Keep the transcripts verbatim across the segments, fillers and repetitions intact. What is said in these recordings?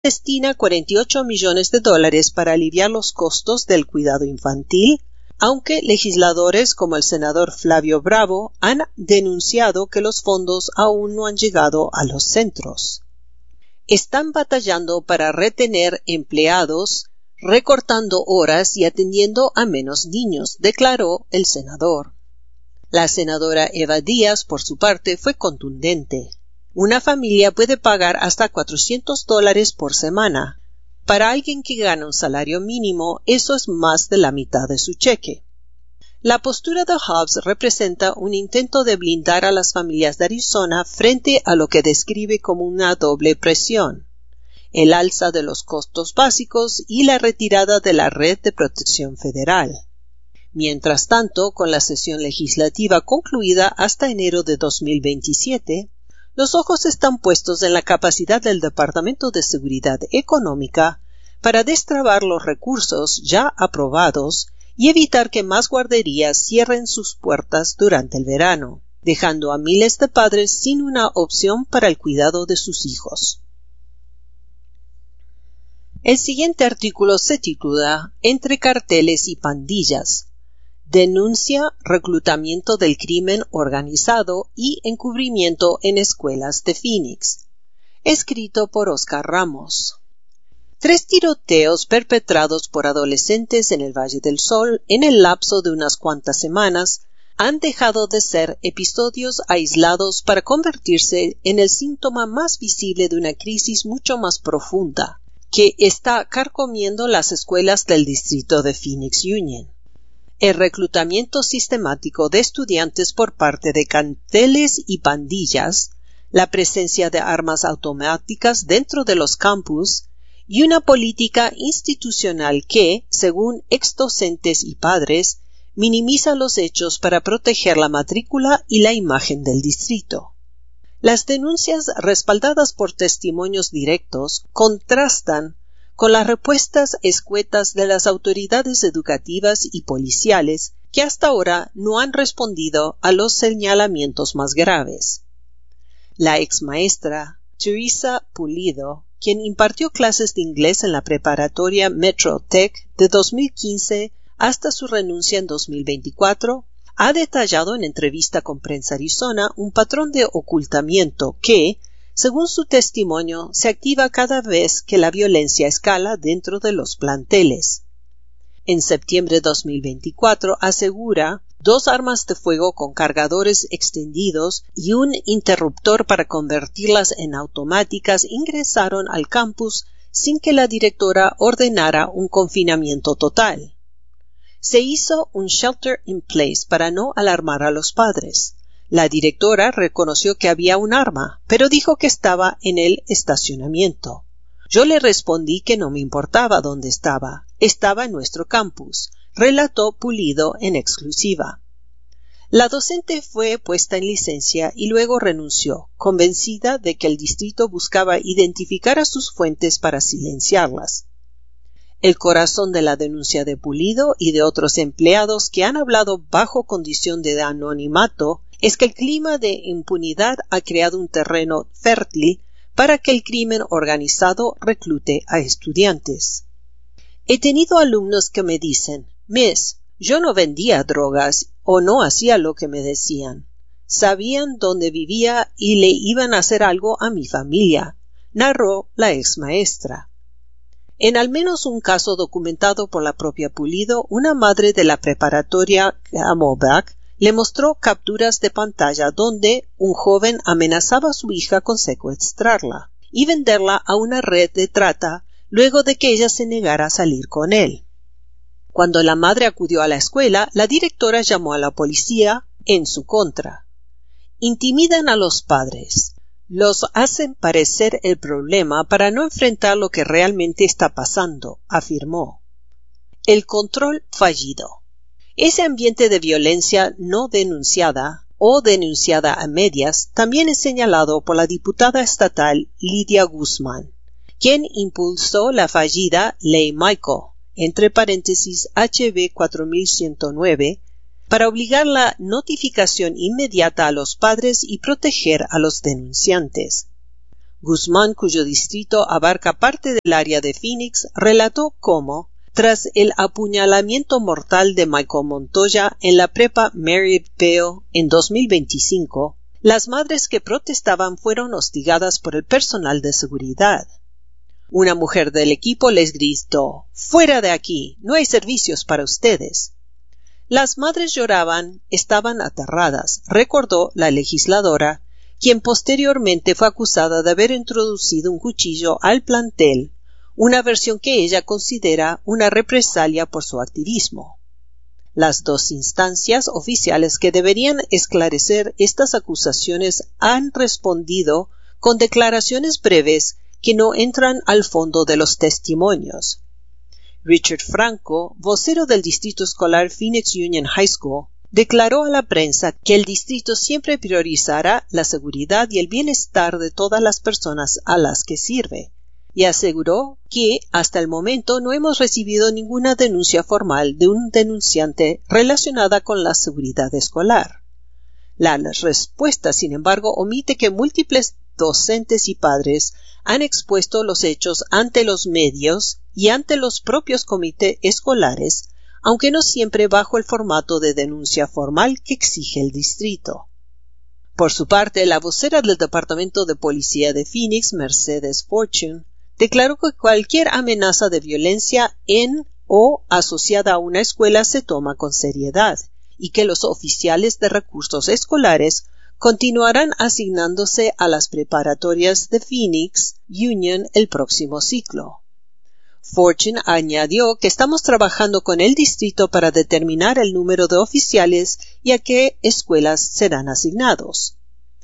destina cuarenta y ocho millones de dólares para aliviar los costos del cuidado infantil, aunque legisladores como el senador Flavio Bravo han denunciado que los fondos aún no han llegado a los centros. Están batallando para retener empleados, recortando horas y atendiendo a menos niños, declaró el senador. La senadora Eva Díaz, por su parte, fue contundente. Una familia puede pagar hasta cuatrocientos dólares por semana. Para alguien que gana un salario mínimo, eso es más de la mitad de su cheque. La postura de Hobbs representa un intento de blindar a las familias de Arizona frente a lo que describe como una doble presión: el alza de los costos básicos y la retirada de la red de protección federal. Mientras tanto, con la sesión legislativa concluida hasta enero de dos mil veintisiete, los ojos están puestos en la capacidad del Departamento de Seguridad Económica para destrabar los recursos ya aprobados y evitar que más guarderías cierren sus puertas durante el verano, dejando a miles de padres sin una opción para el cuidado de sus hijos. El siguiente artículo se titula Entre carteles y pandillas. Denuncia reclutamiento del crimen organizado y encubrimiento en escuelas de Phoenix. Escrito por Oscar Ramos. Tres tiroteos perpetrados por adolescentes en el Valle del Sol en el lapso de unas cuantas semanas han dejado de ser episodios aislados para convertirse en el síntoma más visible de una crisis mucho más profunda que está carcomiendo las escuelas del distrito de Phoenix Union. El reclutamiento sistemático de estudiantes por parte de carteles y pandillas, la presencia de armas automáticas dentro de los campus y una política institucional que, según exdocentes y padres, minimiza los hechos para proteger la matrícula y la imagen del distrito. Las denuncias respaldadas por testimonios directos contrastan con las respuestas escuetas de las autoridades educativas y policiales que hasta ahora no han respondido a los señalamientos más graves. La exmaestra Teresa Pulido, quien impartió clases de inglés en la preparatoria Metro Tech de dos mil quince hasta su renuncia en dos mil veinticuatro, ha detallado en entrevista con Prensa Arizona un patrón de ocultamiento que, según su testimonio, se activa cada vez que la violencia escala dentro de los planteles. En septiembre de dos mil veinticuatro, asegura, dos armas de fuego con cargadores extendidos y un interruptor para convertirlas en automáticas ingresaron al campus sin que la directora ordenara un confinamiento total. Se hizo un shelter in place para no alarmar a los padres. La directora reconoció que había un arma, pero dijo que estaba en el estacionamiento. Yo le respondí que no me importaba dónde estaba. Estaba en nuestro campus, relató Pulido en exclusiva. La docente fue puesta en licencia y luego renunció, convencida de que el distrito buscaba identificar a sus fuentes para silenciarlas. El corazón de la denuncia de Pulido y de otros empleados que han hablado bajo condición de anonimato es que el clima de impunidad ha creado un terreno fértil para que el crimen organizado reclute a estudiantes. He tenido alumnos que me dicen, Miss, yo no vendía drogas o no hacía lo que me decían. Sabían dónde vivía y le iban a hacer algo a mi familia, narró la ex maestra. En al menos un caso documentado por la propia Pulido, una madre de la preparatoria Camelback le mostró capturas de pantalla donde un joven amenazaba a su hija con secuestrarla y venderla a una red de trata luego de que ella se negara a salir con él. Cuando la madre acudió a la escuela, la directora llamó a la policía en su contra. Intimidan a los padres. Los hacen parecer el problema para no enfrentar lo que realmente está pasando, afirmó. El control fallido. Ese ambiente de violencia no denunciada o denunciada a medias también es señalado por la diputada estatal Lidia Guzmán, quien impulsó la fallida Ley Michael, entre paréntesis H B cuatro mil ciento nueve, para obligar la notificación inmediata a los padres y proteger a los denunciantes. Guzmán, cuyo distrito abarca parte del área de Phoenix, relató cómo, tras el apuñalamiento mortal de Michael Montoya en la prepa Maryville en dos mil veinticinco, las madres que protestaban fueron hostigadas por el personal de seguridad. Una mujer del equipo les gritó: «¡Fuera de aquí! ¡No hay servicios para ustedes!». Las madres lloraban, estaban aterradas, recordó la legisladora, quien posteriormente fue acusada de haber introducido un cuchillo al plantel, una versión que ella considera una represalia por su activismo. Las dos instancias oficiales que deberían esclarecer estas acusaciones han respondido con declaraciones breves que no entran al fondo de los testimonios. Richard Franco, vocero del distrito escolar Phoenix Union High School, declaró a la prensa que el distrito siempre priorizará la seguridad y el bienestar de todas las personas a las que sirve, y aseguró que hasta el momento no hemos recibido ninguna denuncia formal de un denunciante relacionada con la seguridad escolar. La respuesta, sin embargo, omite que múltiples docentes y padres han expuesto los hechos ante los medios y ante los propios comités escolares, aunque no siempre bajo el formato de denuncia formal que exige el distrito. Por su parte, la vocera del Departamento de Policía de Phoenix, Mercedes Fortune, declaró que cualquier amenaza de violencia en o asociada a una escuela se toma con seriedad y que los oficiales de recursos escolares continuarán asignándose a las preparatorias de Phoenix Union el próximo ciclo. Fortune añadió que estamos trabajando con el distrito para determinar el número de oficiales y a qué escuelas serán asignados.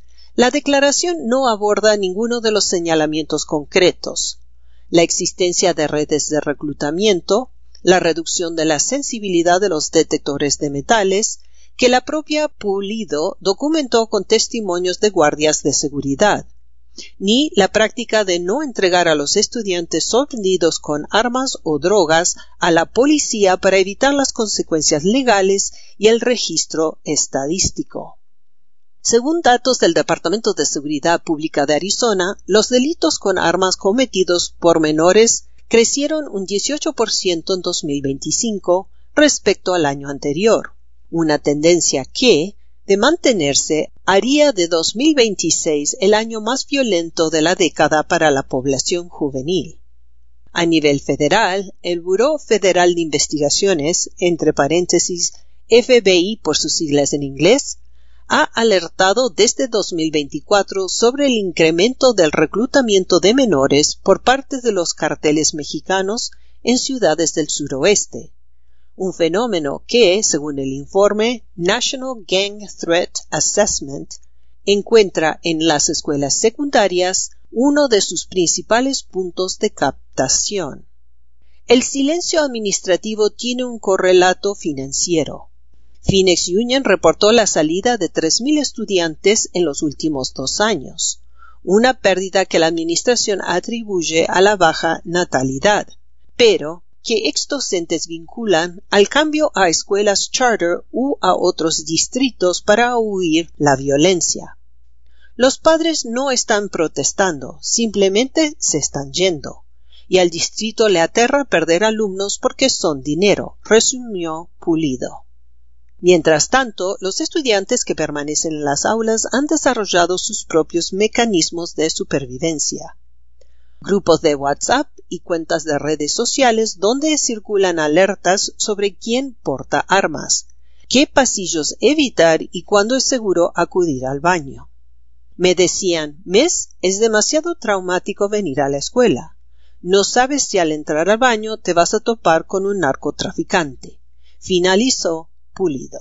La declaración no aborda ninguno de los señalamientos concretos: la existencia de redes de reclutamiento, la reducción de la sensibilidad de los detectores de metales, que la propia Pulido documentó con testimonios de guardias de seguridad, ni la práctica de no entregar a los estudiantes sorprendidos con armas o drogas a la policía para evitar las consecuencias legales y el registro estadístico. Según datos del Departamento de Seguridad Pública de Arizona, los delitos con armas cometidos por menores crecieron un dieciocho por ciento en dos mil veinticinco respecto al año anterior, una tendencia que, de mantenerse, haría de dos mil veintiséis el año más violento de la década para la población juvenil. A nivel federal, el Buró Federal de Investigaciones, entre paréntesis F B I por sus siglas en inglés, ha alertado desde dos mil veinticuatro sobre el incremento del reclutamiento de menores por parte de los carteles mexicanos en ciudades del suroeste, un fenómeno que, según el informe National Gang Threat Assessment, encuentra en las escuelas secundarias uno de sus principales puntos de captación. El silencio administrativo tiene un correlato financiero. Phoenix Union reportó la salida de tres mil estudiantes en los últimos dos años, una pérdida que la administración atribuye a la baja natalidad, pero que exdocentes vinculan al cambio a escuelas charter u a otros distritos para huir la violencia. Los padres no están protestando, simplemente se están yendo, y al distrito le aterra perder alumnos porque son dinero, resumió Pulido. Mientras tanto, los estudiantes que permanecen en las aulas han desarrollado sus propios mecanismos de supervivencia. Grupos de WhatsApp y cuentas de redes sociales donde circulan alertas sobre quién porta armas, qué pasillos evitar y cuándo es seguro acudir al baño. Me decían: Miss, es demasiado traumático venir a la escuela. No sabes si al entrar al baño te vas a topar con un narcotraficante. Finalizó Pulido.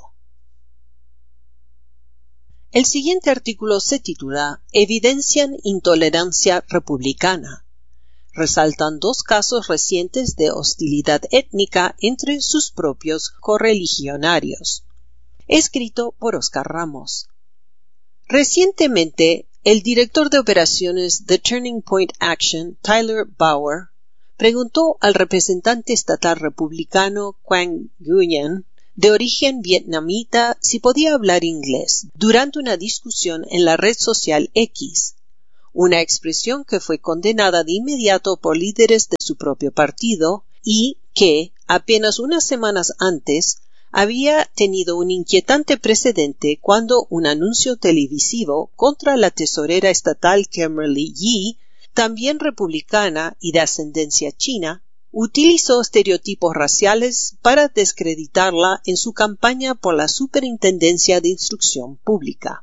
El siguiente artículo se titula Evidencian intolerancia republicana. Resaltan dos casos recientes de hostilidad étnica entre sus propios correligionarios. Escrito por Oscar Ramos. Recientemente, el director de operaciones de Turning Point Action, Tyler Bauer, preguntó al representante estatal republicano Quang Nguyen, de origen vietnamita, si podía hablar inglés durante una discusión en la red social X, una expresión que fue condenada de inmediato por líderes de su propio partido y que, apenas unas semanas antes, había tenido un inquietante precedente cuando un anuncio televisivo contra la tesorera estatal Kimberly Yee, también republicana y de ascendencia china, utilizó estereotipos raciales para descreditarla en su campaña por la Superintendencia de Instrucción Pública.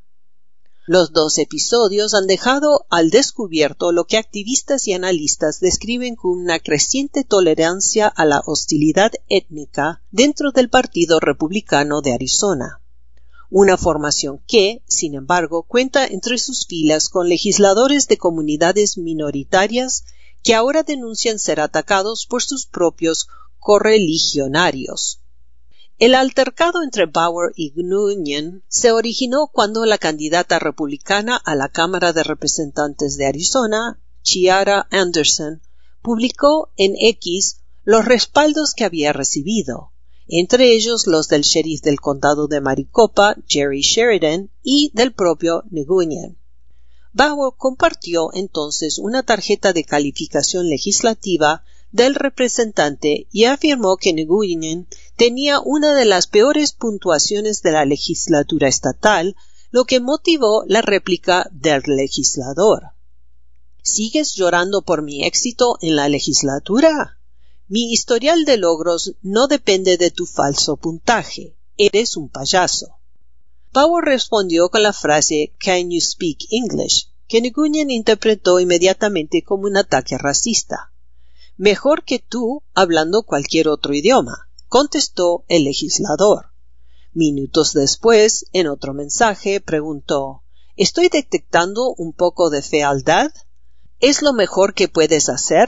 Los dos episodios han dejado al descubierto lo que activistas y analistas describen como una creciente tolerancia a la hostilidad étnica dentro del Partido Republicano de Arizona. Una formación que, sin embargo, cuenta entre sus filas con legisladores de comunidades minoritarias que ahora denuncian ser atacados por sus propios correligionarios. El altercado entre Bauer y Nguyen se originó cuando la candidata republicana a la Cámara de Representantes de Arizona, Chiara Anderson, publicó en X los respaldos que había recibido, entre ellos los del sheriff del condado de Maricopa, Jerry Sheridan, y del propio Nguyen. Bauer compartió entonces una tarjeta de calificación legislativa del representante y afirmó que Nguyen tenía una de las peores puntuaciones de la legislatura estatal, lo que motivó la réplica del legislador. ¿Sigues llorando por mi éxito en la legislatura? Mi historial de logros no depende de tu falso puntaje. Eres un payaso. Bauer respondió con la frase "Can you speak English?", que Nguyen interpretó inmediatamente como un ataque racista. «Mejor que tú hablando cualquier otro idioma», contestó el legislador. Minutos después, en otro mensaje, preguntó, «¿Estoy detectando un poco de fealdad? ¿Es lo mejor que puedes hacer?»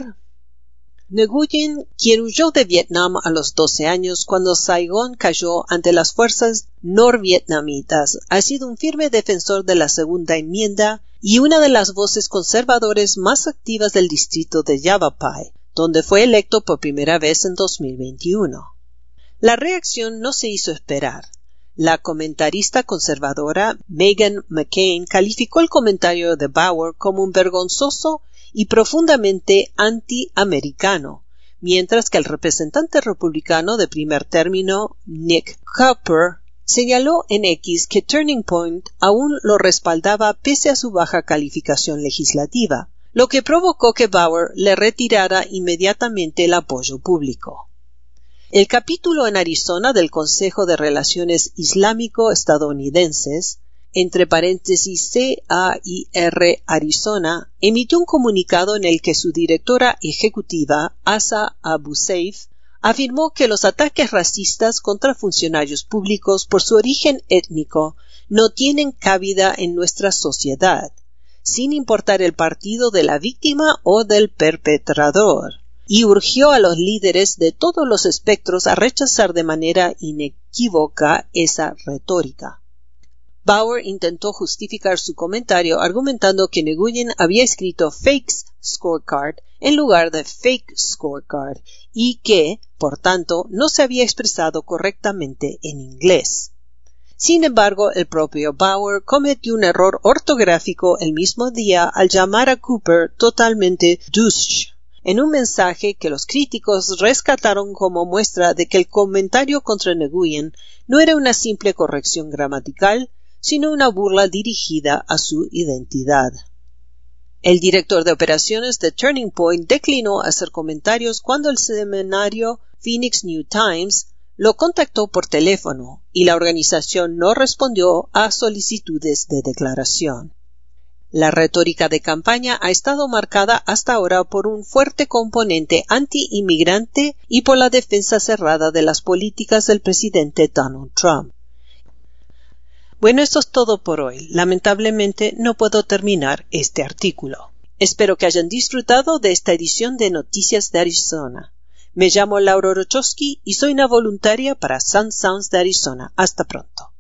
Nguyen, quien huyó de Vietnam a los doce años cuando Saigón cayó ante las fuerzas norvietnamitas, ha sido un firme defensor de la Segunda Enmienda y una de las voces conservadoras más activas del distrito de Yavapai, donde fue electo por primera vez en dos mil veintiuno. La reacción no se hizo esperar. La comentarista conservadora Meghan McCain calificó el comentario de Bauer como un vergonzoso y profundamente anti-americano, mientras que el representante republicano de primer término, Nick Cooper, señaló en X que Turning Point aún lo respaldaba pese a su baja calificación legislativa, lo que provocó que Bauer le retirara inmediatamente el apoyo público. El capítulo en Arizona del Consejo de Relaciones Islámico-Estadounidenses, entre paréntesis C A I R Arizona, emitió un comunicado en el que su directora ejecutiva, Asa Abu Saif, afirmó que los ataques racistas contra funcionarios públicos por su origen étnico no tienen cabida en nuestra sociedad, sin importar el partido de la víctima o del perpetrador, y urgió a los líderes de todos los espectros a rechazar de manera inequívoca esa retórica. Bauer intentó justificar su comentario argumentando que Nguyen había escrito fake scorecard en lugar de fake scorecard y que, por tanto, no se había expresado correctamente en inglés. Sin embargo, el propio Bauer cometió un error ortográfico el mismo día al llamar a Cooper totalmente douche, en un mensaje que los críticos rescataron como muestra de que el comentario contra Nguyen no era una simple corrección gramatical, sino una burla dirigida a su identidad. El director de operaciones de Turning Point declinó hacer comentarios cuando el semanario Phoenix New Times lo contactó por teléfono y la organización no respondió a solicitudes de declaración. La retórica de campaña ha estado marcada hasta ahora por un fuerte componente anti-inmigrante y por la defensa cerrada de las políticas del presidente Donald Trump. Bueno, esto es todo por hoy. Lamentablemente no puedo terminar este artículo. Espero que hayan disfrutado de esta edición de Noticias de Arizona. Me llamo Laura Orochowski y soy una voluntaria para Sun Sounds de Arizona. Hasta pronto.